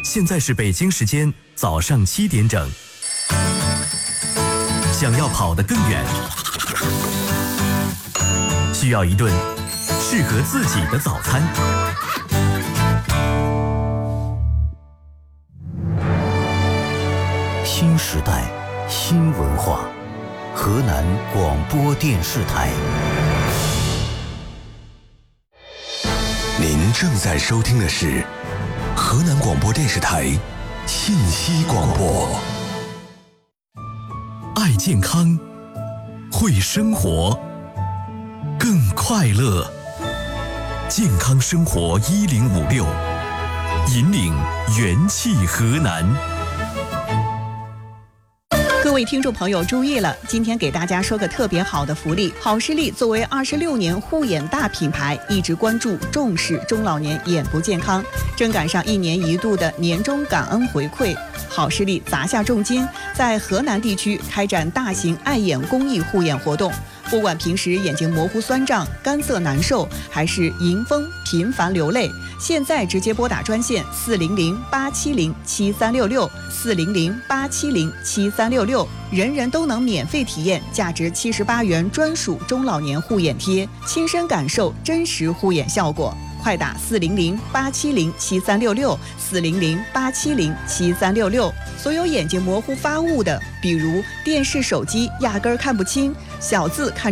现在是北京时间早上7点整。想要跑得更远，需要一顿适合自己的早餐。 新时代，新文化，河南广播电视台。 您正在收听的是河南广播电视台信息广播。 爱健康，会生活，更快乐。健康生活1056，引领元气河南。 各位听众朋友注意了，今天给大家说个特别好的福利。好视力作为26年护眼大品牌，一直关注重视中老年眼部健康，正赶上1年1度的年终感恩回馈。好视力砸下重金，在河南地区开展大型爱眼公益护眼活动。不管平时眼睛模糊酸胀、干涩难受，还是迎风频繁流泪，现在直接拨打专线400-870-7366，400-870-7366，人人都能免费体验价值78元专属中老年护眼贴，亲身感受真实护眼效果。快打400-870-7366，400-870-7366。所有眼睛模糊发雾的，比如电视、手机压根儿看不清，小字看